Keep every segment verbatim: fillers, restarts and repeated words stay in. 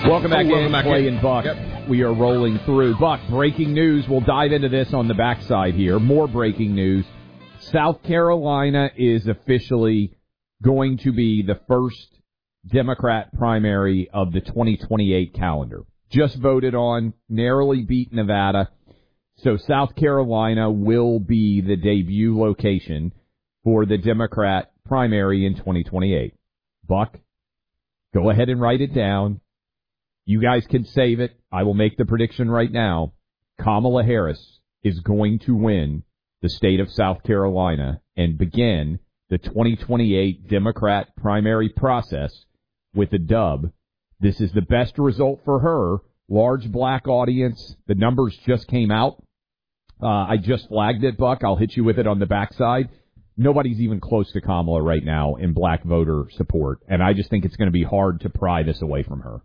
Welcome back oh, welcome in, back Clay in. and Buck. Yep. We are rolling through. Buck, breaking news. We'll dive into this on the backside here. More breaking news. South Carolina is officially going to be the first Democrat primary of the twenty twenty-eight calendar. Just voted on, narrowly beat Nevada. So South Carolina will be the debut location for the Democrat primary in twenty twenty-eight. Buck, go ahead and write it down. You guys can save it. I will make the prediction right now. Kamala Harris is going to win the state of South Carolina and begin the twenty twenty-eight Democrat primary process with a dub. This is the best result for her. Large black audience. The numbers just came out. Uh, I just flagged it, Buck. I'll hit you with it on the backside. Nobody's even close to Kamala right now in black voter support, and I just think it's going to be hard to pry this away from her.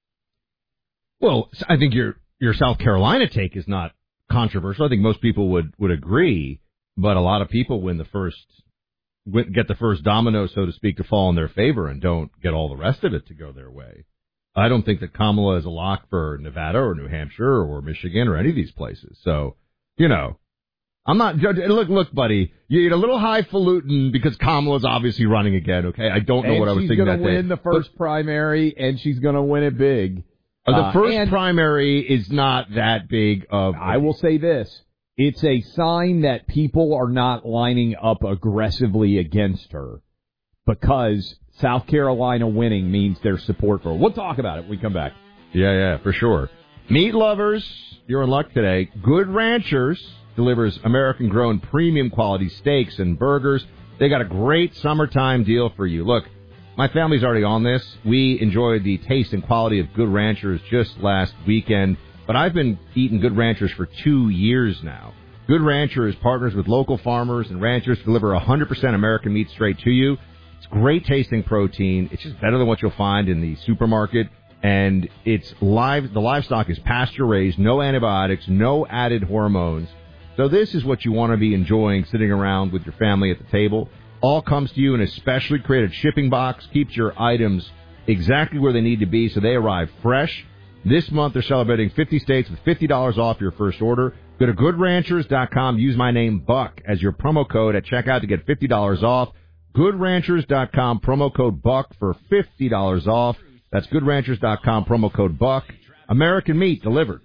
Well, I think your your South Carolina take is not controversial. I think most people would, would agree, but a lot of people win the first win, get the first domino, so to speak, to fall in their favor and don't get all the rest of it to go their way. I don't think that Kamala is a lock for Nevada or New Hampshire or Michigan or any of these places. So, you know, I'm not judging. Look, look, buddy, you're a little highfalutin because Kamala's obviously running again, okay? I don't know and what I was thinking that day. She's going to win the first but, primary, and she's going to win it big. Uh, the first uh, primary is not that big of... I will say this. It's a sign that people are not lining up aggressively against her because South Carolina winning means there's support for her. We'll talk about it when we come back. Yeah, yeah, for sure. Meat lovers, you're in luck today. Good Ranchers delivers American-grown premium quality steaks and burgers. They got a great summertime deal for you. Look, my family's already on this. We enjoyed the taste and quality of Good Ranchers just last weekend, but I've been eating Good Ranchers for two years now. Good Ranchers partners with local farmers and ranchers to deliver one hundred percent American meat straight to you. It's great tasting protein. It's just better than what you'll find in the supermarket, and it's live. The livestock is pasture-raised, no antibiotics, no added hormones. So this is what you want to be enjoying sitting around with your family at the table. All comes to you in a specially created shipping box, keeps your items exactly where they need to be so they arrive fresh. This month they're celebrating fifty states with fifty dollars off your first order. Go to good ranchers dot com, use my name Buck as your promo code at checkout to get fifty dollars off. good ranchers dot com, promo code Buck for fifty dollars off. That's good ranchers dot com, promo code Buck. American meat delivered.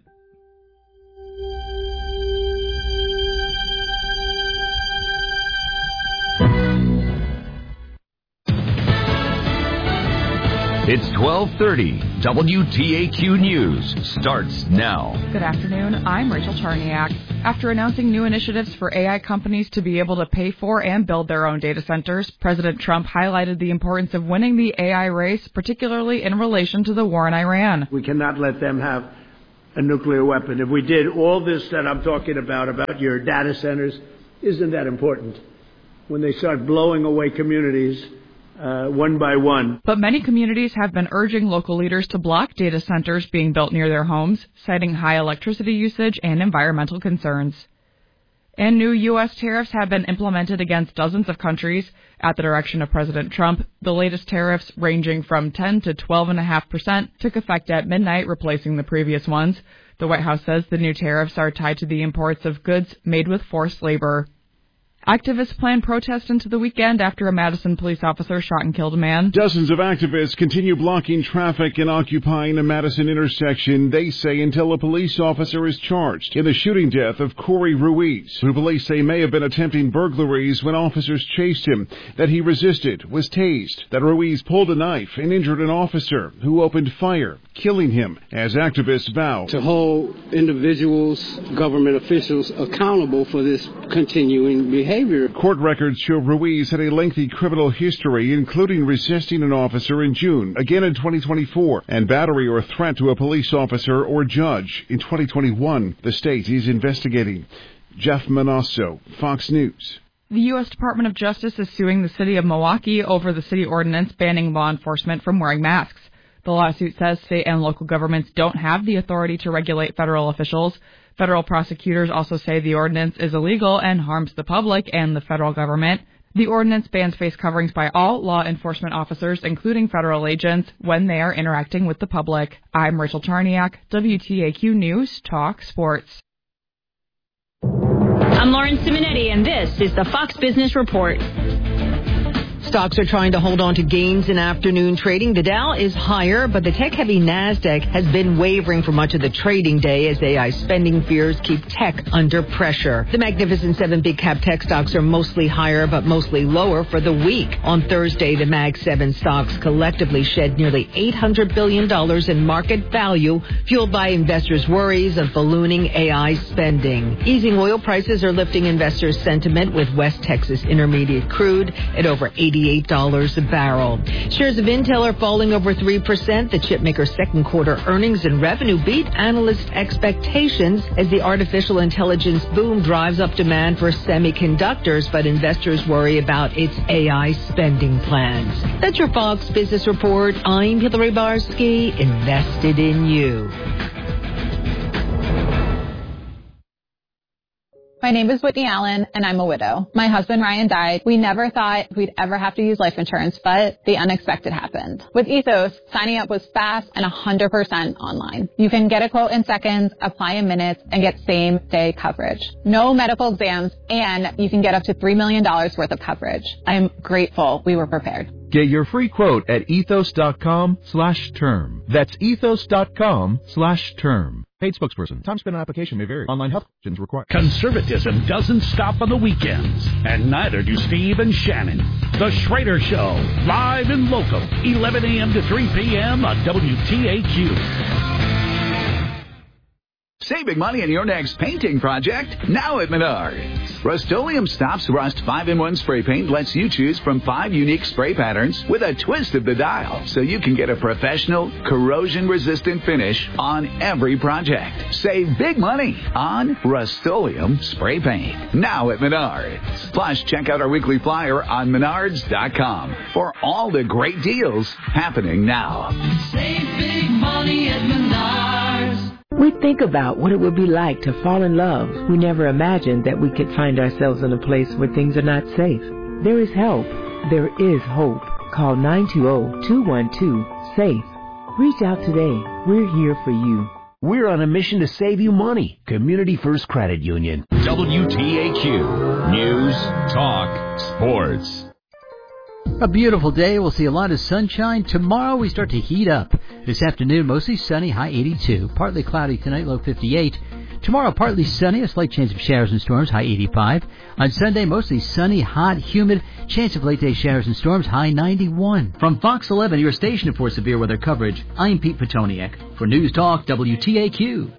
It's twelve thirty. W T A Q News starts now. Good afternoon. I'm Rachel Charniak. After announcing new initiatives for A I companies to be able to pay for and build their own data centers, President Trump highlighted the importance of winning the A I race, particularly in relation to the war in Iran. We cannot let them have a nuclear weapon. If we did all this that I'm talking about, about your data centers, isn't that important? When they start blowing away communities, Uh, one by one. But many communities have been urging local leaders to block data centers being built near their homes, citing high electricity usage and environmental concerns. And new U S tariffs have been implemented against dozens of countries at the direction of President Trump. The latest tariffs, ranging from ten to twelve point five percent, took effect at midnight, replacing the previous ones. The White House says the new tariffs are tied to the imports of goods made with forced labor. Activists plan protest into the weekend after a Madison police officer shot and killed a man. Dozens of activists continue blocking traffic and occupying a Madison intersection, they say, until a police officer is charged in the shooting death of Corey Ruiz, who police say may have been attempting burglaries when officers chased him, that he resisted, was tased, that Ruiz pulled a knife and injured an officer who opened fire, killing him, as activists vow to hold individuals, government officials accountable for this continuing behavior. Court records show Ruiz had a lengthy criminal history, including resisting an officer in June, again in twenty twenty-four, and battery or threat to a police officer or judge in twenty twenty-one. The state is investigating. Jeff Manasso, Fox News. The U S Department of Justice is suing the city of Milwaukee over the city ordinance banning law enforcement from wearing masks. The lawsuit says state and local governments don't have the authority to regulate federal officials. Federal prosecutors also say the ordinance is illegal and harms the public and the federal government. The ordinance bans face coverings by all law enforcement officers, including federal agents, when they are interacting with the public. I'm Rachel Charniak, W T A Q News Talk Sports. I'm Lauren Simonetti, and this is the Fox Business Report. Stocks are trying to hold on to gains in afternoon trading. The Dow is higher, but the tech-heavy NASDAQ has been wavering for much of the trading day as A I spending fears keep tech under pressure. The Magnificent Seven big-cap tech stocks are mostly higher, but mostly lower for the week. On Thursday, the Mag seven stocks collectively shed nearly eight hundred billion dollars in market value, fueled by investors' worries of ballooning A I spending. Easing oil prices are lifting investors' sentiment, with West Texas Intermediate crude at over eighty dollars a barrel. Shares of Intel are falling over three percent. The chipmaker's second quarter earnings and revenue beat analyst expectations as the artificial intelligence boom drives up demand for semiconductors, but investors worry about its A I spending plans. That's your Fox Business Report. I'm Hillary Barsky, invested in you. My name is Whitney Allen, and I'm a widow. My husband, Ryan, died. We never thought we'd ever have to use life insurance, but the unexpected happened. With Ethos, signing up was fast and one hundred percent online. You can get a quote in seconds, apply in minutes, and get same-day coverage. No medical exams, and you can get up to three million dollars worth of coverage. I'm grateful we were prepared. Get your free quote at ethos.com slash term. That's ethos.com slash term. Paid spokesperson. Time spent on application may vary. Online health questions required. Conservatism doesn't stop on the weekends, and neither do Steve and Shannon. The Schrader Show, live and local, eleven a.m. to three p.m. on W T A Q. Save big money on your next painting project now at Menards. Rust-Oleum Stops Rust five in one spray paint lets you choose from five unique spray patterns with a twist of the dial, so you can get a professional, corrosion-resistant finish on every project. Save big money on Rust-Oleum spray paint now at Menards. Plus, check out our weekly flyer on menards dot com for all the great deals happening now. Save big money at Menards. We think about what it would be like to fall in love. We never imagined that we could find ourselves in a place where things are not safe. There is help. There is hope. Call nine two zero, two one two, SAFE. Reach out today. We're here for you. We're on a mission to save you money. Community First Credit Union. W T A Q News, Talk, Sports. A beautiful day. We'll see a lot of sunshine. Tomorrow we start to heat up. This afternoon, mostly sunny, high eighty-two. Partly cloudy tonight, low fifty-eight. Tomorrow, partly sunny, a slight chance of showers and storms, high eighty-five. On Sunday, mostly sunny, hot, humid, chance of late-day showers and storms, high ninety-one. From Fox eleven, your station for severe weather coverage, I'm Pete Petoniak. For News Talk, W T A Q.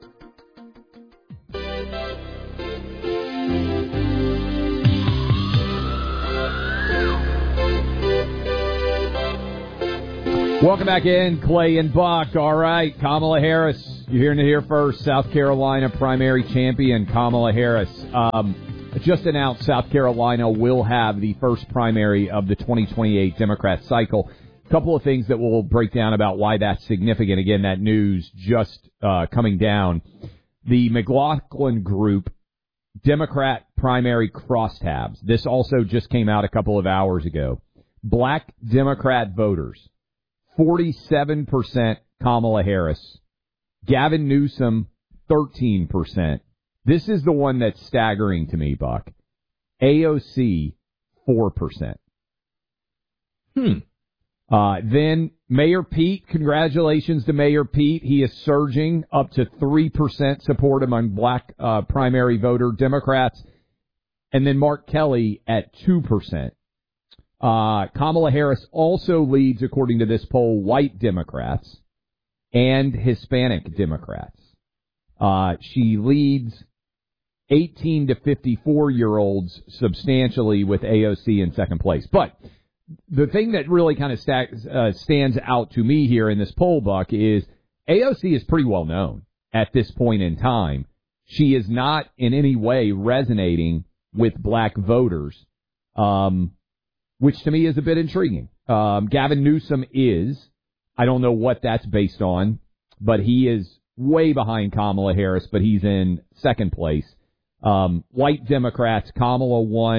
Welcome back in, Clay and Buck. All right, Kamala Harris. You're hearing it here first. South Carolina primary champion Kamala Harris. Um, just announced South Carolina will have the first primary of the twenty twenty-eight Democrat cycle. A couple of things that we'll break down about why that's significant. Again, that news just uh, coming down. The McLaughlin Group Democrat primary crosstabs. This also just came out a couple of hours ago. Black Democrat voters. forty-seven percent Kamala Harris. Gavin Newsom, thirteen percent. This is the one that's staggering to me, Buck. A O C, four percent. Hmm. Uh, then Mayor Pete, congratulations to Mayor Pete. He is surging up to three percent support among black uh, primary voter Democrats. And then Mark Kelly at two percent. Uh, Kamala Harris also leads, according to this poll, white Democrats and Hispanic Democrats. Uh, she leads eighteen to fifty-four-year-olds substantially, with A O C in second place. But the thing that really kind of sta- uh, stands out to me here in this poll, Buck, is A O C is pretty well known at this point in time. She is not in any way resonating with black voters. Um... which to me is a bit intriguing. Um, Gavin Newsom is. I don't know what that's based on, but he is way behind Kamala Harris, but he's in second place. Um, white Democrats, Kamala one,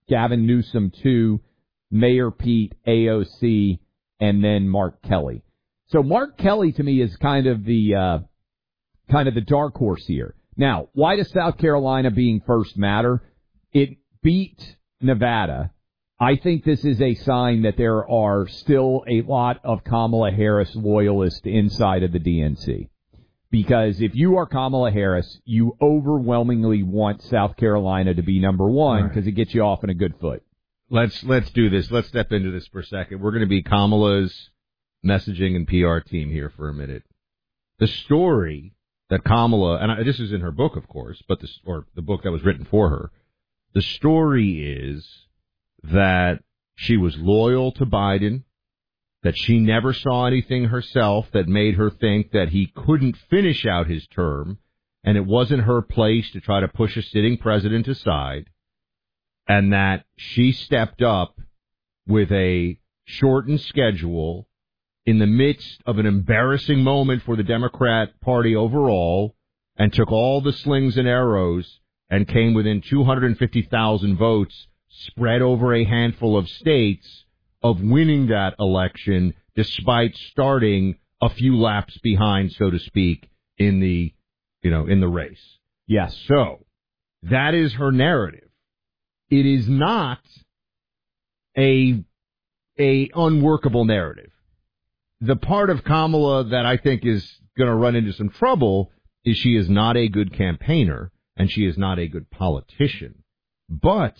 Gavin Newsom two, Mayor Pete, A O C, and then Mark Kelly. So Mark Kelly to me is kind of the uh, kind of the dark horse here. Now, why does South Carolina being first matter? It beat Nevada. I think this is a sign that there are still a lot of Kamala Harris loyalists inside of the D N C. Because if you are Kamala Harris, you overwhelmingly want South Carolina to be number one because right. it gets you off on a good foot. Let's let's do this. Let's step into this for a second. We're going to be Kamala's messaging and P R team here for a minute. The story that Kamala, and I, this is in her book, of course, but this, or the book that was written for her, the story is that she was loyal to Biden, that she never saw anything herself that made her think that he couldn't finish out his term, and it wasn't her place to try to push a sitting president aside, and that she stepped up with a shortened schedule in the midst of an embarrassing moment for the Democrat Party overall, and took all the slings and arrows and came within two hundred fifty thousand votes spread over a handful of states of winning that election, despite starting a few laps behind, so to speak, in the, you know, in the race. Yes. So that is her narrative. It is not a a unworkable narrative. The part of Kamala that I think is going to run into some trouble is she is not a good campaigner and she is not a good politician. But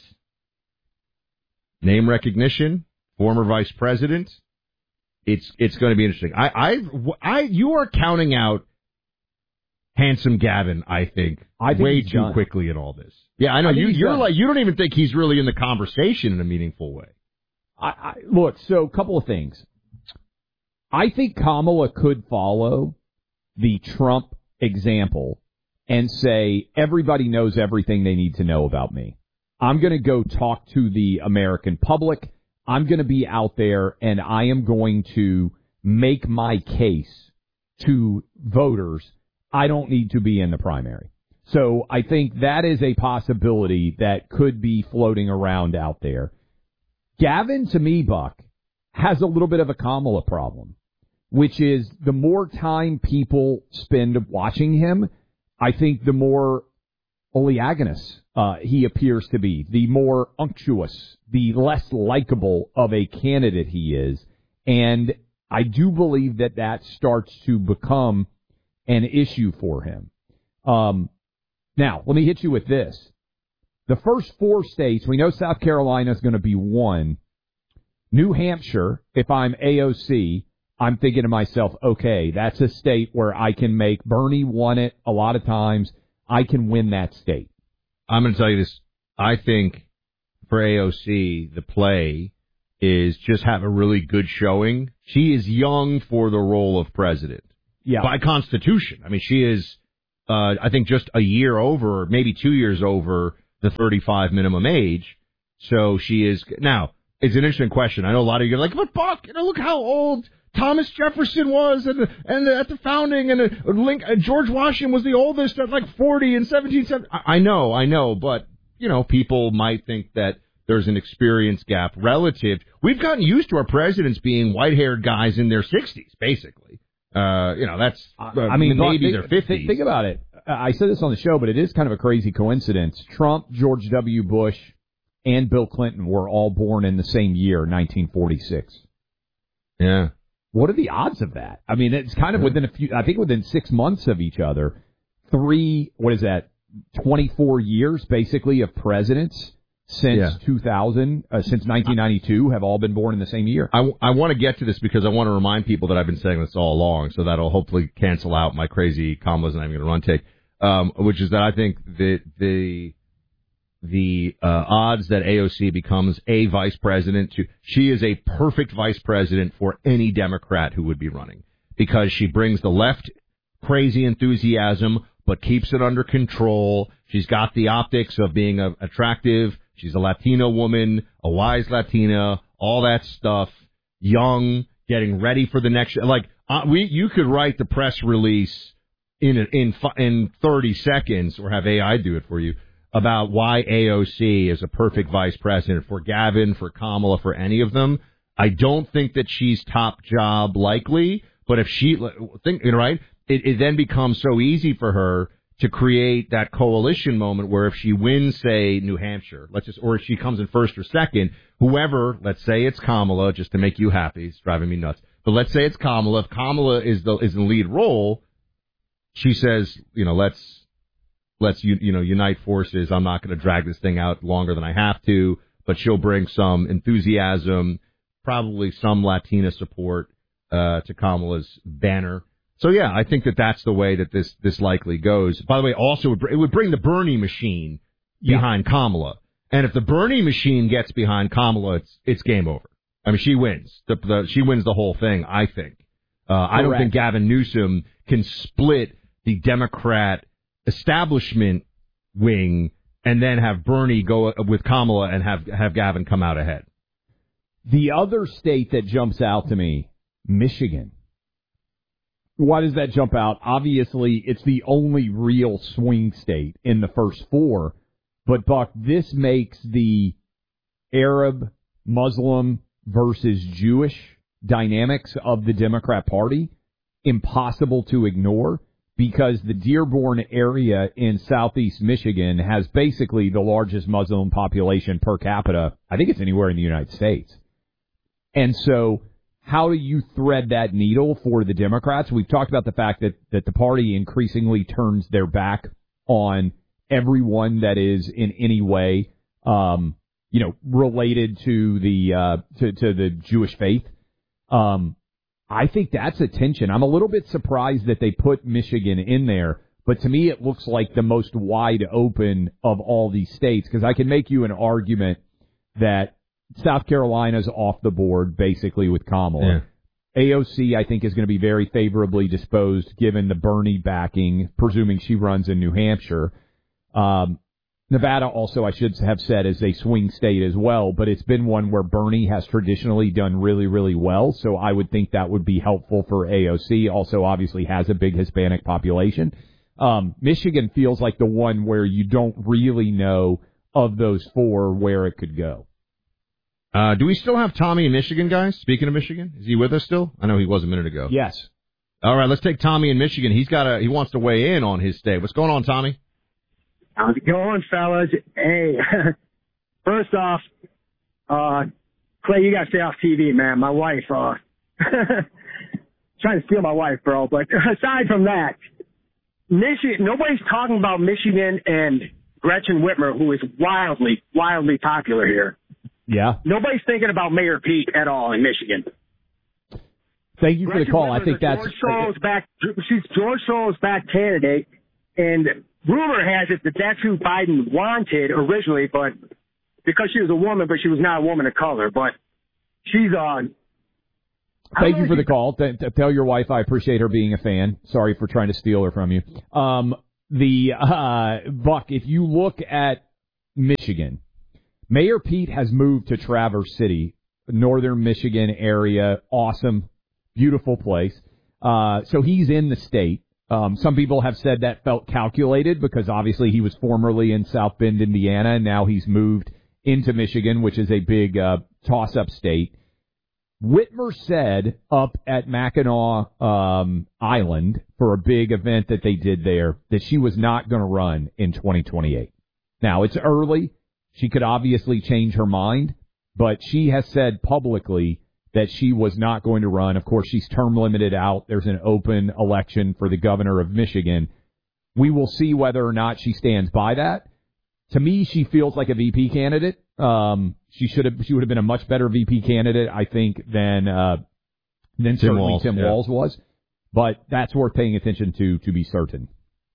name recognition, former vice president, it's it's going to be interesting. I I I you are counting out handsome Gavin, I think, I think way too done. quickly in all this. Yeah, I know I you. You're done. like you don't even think he's really in the conversation in a meaningful way. I, I look, so a couple of things. I think Kamala could follow the Trump example and say, everybody knows everything they need to know about me. I'm going to go talk to the American public. I'm going to be out there, and I am going to make my case to voters. I don't need to be in the primary. So I think that is a possibility that could be floating around out there. Gavin, to me, Buck, has a little bit of a Kamala problem, which is the more time people spend watching him, I think the more oleaginous uh, he appears to be, the more unctuous, the less likable of a candidate he is. And I do believe that that starts to become an issue for him. Um, now, let me hit you with this. The first four states, we know South Carolina is going to be one. New Hampshire, if I'm A O C, I'm thinking to myself, okay, that's a state where I can make, Bernie won it a lot of times, I can win that state. I'm going to tell you this. I think for A O C, the play is just have a really good showing. She is young for the role of president. Yeah. By constitution. I mean, she is, uh, I think, just a year over, maybe two years over the thirty-five minimum age. So she is, now, it's an interesting question. I know a lot of you are like, but Buck, you know, look how old Thomas Jefferson was, and and at the founding, and uh, Link, uh, George Washington was the oldest at like forty in seventeen seventy. I, I know, I know, but you know, people might think that there's an experience gap relative. We've gotten used to our presidents being white-haired guys in their sixties, basically. Uh, you know, that's uh, I mean, maybe think, their fifties. Think about it. I said this on the show, but it is kind of a crazy coincidence. Trump, George W. Bush, and Bill Clinton were all born in the same year, nineteen forty-six. Yeah. What are the odds of that? I mean, it's kind of within a few, I think within six months of each other. Three, what is that, twenty-four years, basically, of presidents since yeah. two thousand, uh, since nineteen ninety-two, have all been born in the same year. I, I want to get to this because I want to remind people that I've been saying this all along, so that'll hopefully cancel out my crazy Kamala's not even going to run take, um, which is that I think that the the uh, odds that A O C becomes a vice president, to she is a perfect vice president for any Democrat who would be running, because she brings the left crazy enthusiasm but keeps it under control. She's got the optics of being a, attractive. She's a Latino woman, a wise Latina, all that stuff, young, getting ready for the next, like, uh, we, you could write the press release in, in, in thirty seconds or have A I do it for you. about why A O C is a perfect vice president for Gavin, for Kamala, for any of them. I don't think that she's top job likely, but if she, think, you know, right, it, it then becomes so easy for her to create that coalition moment where if she wins, say, New Hampshire, let's just, or if she comes in first or second, whoever, let's say it's Kamala, just to make you happy, it's driving me nuts, but let's say it's Kamala. If Kamala is the is the lead role, she says, you know, let's let's you, you know unite forces. I'm not going to drag this thing out longer than I have to, but she'll bring some enthusiasm, probably some Latina support uh, to Kamala's banner. So, yeah, I think that that's the way that this, this likely goes. By the way, also, it would bring the Bernie machine behind yeah. Kamala. And if the Bernie machine gets behind Kamala, it's, it's game over. I mean, she wins. The, the, she wins the whole thing, I think. Uh, I don't think Gavin Newsom can split the Democrat establishment wing and then have Bernie go with Kamala and have, have Gavin come out ahead. The other state that jumps out to me, Michigan. Why does that jump out? Obviously, it's the only real swing state in the first four. But, Buck, this makes the Arab, Muslim versus Jewish dynamics of the Democrat Party impossible to ignore because the Dearborn area in southeast Michigan has basically the largest Muslim population per capita. I think it's anywhere in the United States. And so how do you thread that needle for the Democrats? We've talked about the fact that, that the party increasingly turns their back on everyone that is in any way, um, you know, related to the uh, to, to the Jewish faith. Um, I think that's a tension. I'm a little bit surprised that they put Michigan in there, but to me it looks like the most wide open of all these states because I can make you an argument that South Carolina's off the board, basically, with Kamala. Yeah. A O C, I think, is going to be very favorably disposed, given the Bernie backing, presuming she runs in New Hampshire. Um, Nevada also, I should have said, is a swing state as well, but it's been one where Bernie has traditionally done really, really well, so I would think that would be helpful for A O C. Also, obviously, has a big Hispanic population. Um, Michigan feels like the one where you don't really know of those four where it could go. Uh, do we still have Tommy in Michigan, guys? Speaking of Michigan, is he with us still? I know he was a minute ago. Yes. All right, let's take Tommy in Michigan. He's got a, he wants to weigh in on his state. What's going on, Tommy? How's it going, fellas? Hey, first off, uh, Clay, you gotta stay off T V, man. My wife, uh, trying to steal my wife, bro. But aside from that, Michigan, nobody's talking about Michigan and Gretchen Whitmer, who is wildly, wildly popular here. Yeah. Nobody's thinking about Mayor Pete at all in Michigan. Thank you for Gretchen the call. Whitmer's I think that's George Soros back. She's George Soros back candidate, and rumor has it that that's who Biden wanted originally, but because she was a woman, but she was not a woman of color. But she's on. Thank you for the call. T- t- tell your wife I appreciate her being a fan. Sorry for trying to steal her from you. Um, the uh, Buck, if you look at Michigan, Mayor Pete has moved to Traverse City, northern Michigan area. Awesome, beautiful place. Uh, so he's in the state. Um, some people have said that felt calculated because obviously he was formerly in South Bend, Indiana, and now he's moved into Michigan, which is a big uh, toss-up state. Whitmer said up at Mackinac um, Island for a big event that they did there that she was not going to run in twenty twenty-eight. Now, it's early. She could obviously change her mind, but she has said publicly that she was not going to run. Of course, she's term limited out. There's an open election for the governor of Michigan. We will see whether or not she stands by that. To me, she feels like a V P candidate. Um, she should have, she would have been a much better V P candidate, I think, than, uh, than Tim certainly Walz, Tim yeah. Walz was. But that's worth paying attention to, to be certain.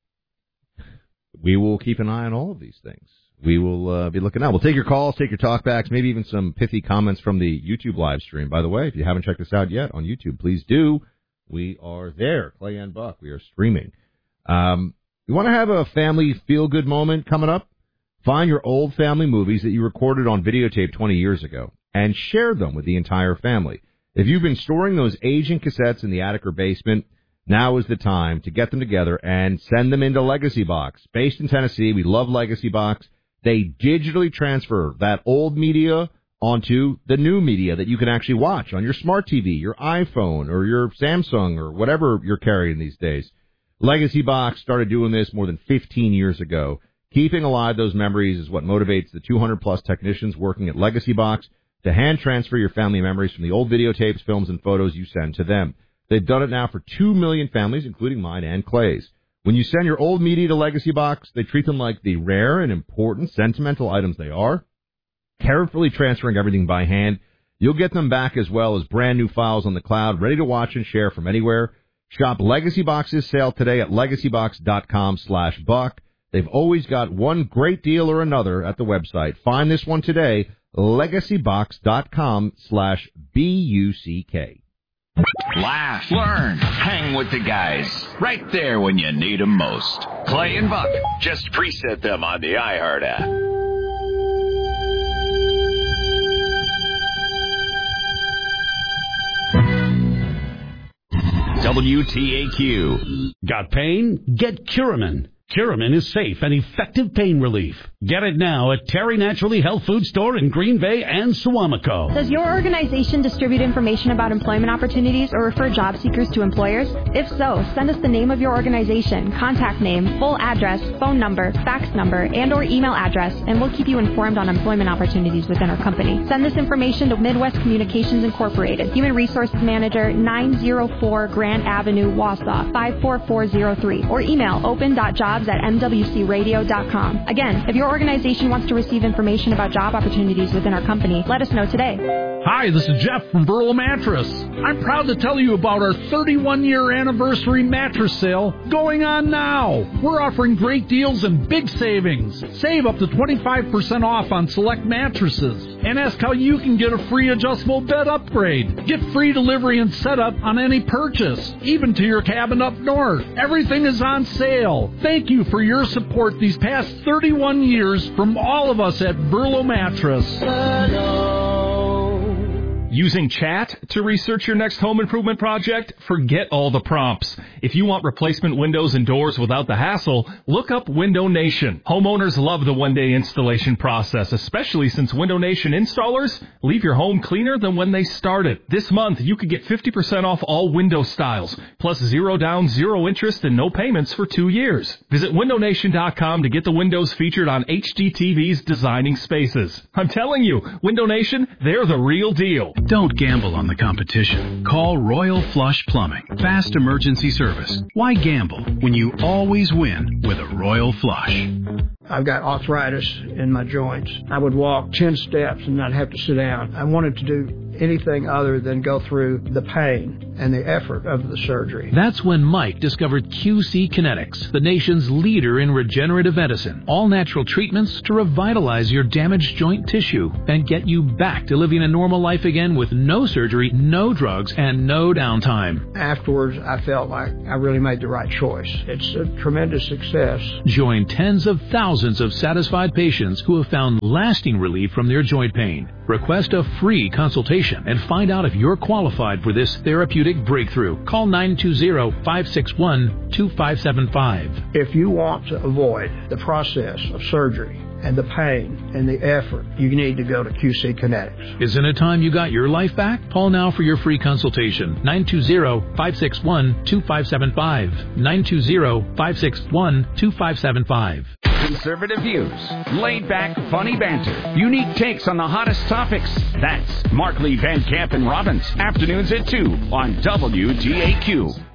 We will keep an eye on all of these things. We will uh, be looking out. We'll take your calls, take your talkbacks, maybe even some pithy comments from the YouTube live stream. By the way, if you haven't checked us out yet on YouTube, please do. We are there, Clay and Buck. We are streaming. Um, you want to have a family feel-good moment coming up? Find your old family movies that you recorded on videotape twenty years ago and share them with the entire family. If you've been storing those aging cassettes in the attic or basement, Now is the time to get them together and send them into Legacy Box. Based in Tennessee, we love Legacy Box. They digitally transfer that old media onto the new media that you can actually watch on your smart T V, your iPhone, or your Samsung, or whatever you're carrying these days. Legacy Box started doing this more than fifteen years ago. Keeping alive those memories is what motivates the two hundred plus technicians working at Legacy Box to hand transfer your family memories from the old videotapes, films, and photos you send to them. They've done it now for two million families, including mine and Clay's. When you send your old media to Legacy Box, they treat them like the rare and important sentimental items they are, carefully transferring everything by hand. You'll get them back as well as brand new files on the cloud, ready to watch and share from anywhere. Shop Legacy Box's sale today at legacybox.com slash buck. They've always got one great deal or another at the website. Find this one today, legacybox.com slash B-U-C-K. Laugh, learn, hang with the guys. Right there when you need them most. Clay and Buck. Just preset them on the iHeart app. W T A Q. Got pain? Get Curamin. Curamin is safe and effective pain relief. Get it now at Terry Naturally Health Food Store in Green Bay and Suamico. Does your organization distribute information about employment opportunities or refer job seekers to employers? If so, send us the name of your organization, contact name, full address, phone number, fax number, and or email address, and we'll keep you informed on employment opportunities within our company. Send this information to Midwest Communications Incorporated, Human Resources Manager, nine oh four Grand Avenue, Wausau, five four four zero three, or email open dot jobs at m w c radio dot com. Again, if your organization wants to receive information about job opportunities within our company, let us know today. Hi, this is Jeff from Burl Mattress. I'm proud to tell you about our thirty-one year anniversary mattress sale going on now. We're offering great deals and big savings. Save up to twenty-five percent off on select mattresses. And ask how you can get a free adjustable bed upgrade. Get free delivery and setup on any purchase, even to your cabin up north. Everything is on sale. Thank you for your support these past thirty-one years from all of us at Burlo Mattress. Using chat to research your next home improvement project? Forget all the prompts. If you want replacement windows and doors without the hassle, look up Window Nation. Homeowners love the one-day installation process, especially since Window Nation installers leave your home cleaner than when they started. This month, you could get fifty percent off all window styles, plus zero down, zero interest, and no payments for two years. Visit window nation dot com to get the windows featured on H G T V's Designing Spaces. I'm telling you, Window Nation, they're the real deal. Don't gamble on the competition. Call Royal Flush Plumbing. Fast emergency service. Why gamble when you always win with a Royal Flush? I've got arthritis in my joints. I would walk ten steps and not have to sit down. I wanted to do anything other than go through the pain and the effort of the surgery. That's when Mike discovered Q C Kinetics, the nation's leader in regenerative medicine. All natural treatments to revitalize your damaged joint tissue and get you back to living a normal life again with no surgery, no drugs, and no downtime. Afterwards, I felt like I really made the right choice. It's a tremendous success. Join tens of thousands of satisfied patients who have found lasting relief from their joint pain. Request a free consultation and find out if you're qualified for this therapeutic breakthrough. Call nine two zero, five six one, two five seven five. If you want to avoid the process of surgery and the pain and the effort, you need to go to Q C Kinetics. Isn't it time you got your life back? Call now for your free consultation. nine two zero, five six one, two five seven five. nine two zero, five six one, two five seven five. Conservative views, laid back, funny banter, unique takes on the hottest topics. That's Markley, Van Camp, and Robbins. Afternoons at two on W T A Q.